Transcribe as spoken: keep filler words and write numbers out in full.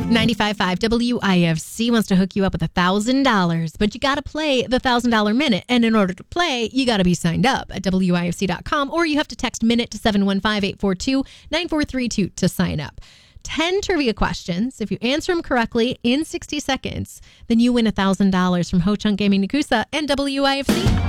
ninety-five point five W I F C wants to hook you up with one thousand dollars, but you got to play the one thousand dollars minute. And in order to play, you got to be signed up at W I F C dot com, or you have to text minute to seven one five, eight four two, nine four three two to sign up. ten trivia questions. If you answer them correctly in sixty seconds, then you win one thousand dollars from Ho Chunk Gaming Nakusa and W I F C.